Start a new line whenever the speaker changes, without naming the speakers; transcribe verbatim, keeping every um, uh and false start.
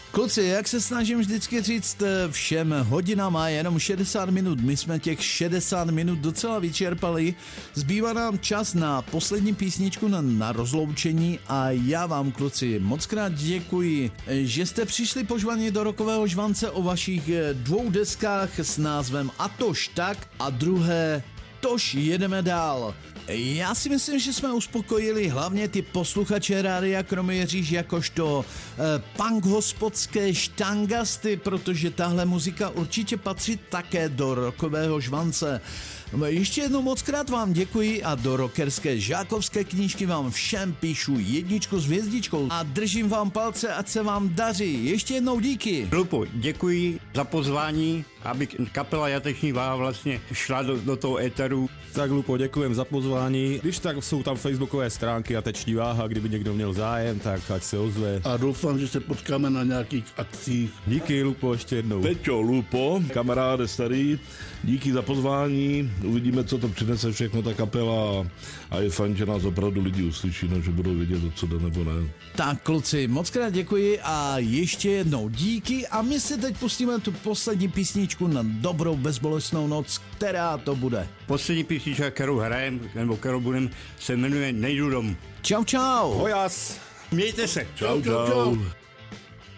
Kluci, jak se snažím vždycky říct všem, hodina má jenom šedesát minut, my jsme těch šedesát minut docela vyčerpali, zbývá nám čas na poslední písničku na, na rozloučení a já vám, kluci, moc krát děkuji, že jste přišli požvaně do Rockového žvance o vašich dvou deskách s názvem A tož tak a druhé Tož jedeme dál. Já si myslím, že jsme uspokojili hlavně ty posluchače Rádia Kroměříž jakožto eh, punk hospodské štangasty, protože tahle muzika určitě patří také do Rockového žvance. Ještě jednou moc krát vám děkuji a do rockerské žákovské knížky vám všem píšu jedničku s hvězdičkou a držím vám palce, ať se vám daří. Ještě jednou díky.
Lupo, děkuji za pozvání, aby kapela Jateční váha vlastně šla do, do toho éteru.
Tak Lupo, děkujem za pozvání. Když tak jsou tam facebookové stránky Jateční váha, kdyby někdo měl zájem, tak ať se ozve.
A doufám, že se potkáme na nějakých akcích.
Díky Lupo, ještě jednou.
Peťo Lupo, kamaráde starý, díky za pozvání. Uvidíme, co to přinese všechno ta kapela a je fajn, že nás opravdu lidi uslyší, no, že budou vědět, co jde nebo ne.
Tak kluci, moc krát děkuji a ještě jednou díky a my si teď pustíme tu poslední písničku na dobrou bezbolestnou noc, která to bude.
Poslední písnička, kterou hrajem, nebo kterou budem, se jmenuje Nejdu domů.
Čau, čau.
Hojas.
Mějte se.
Čau, čau. čau.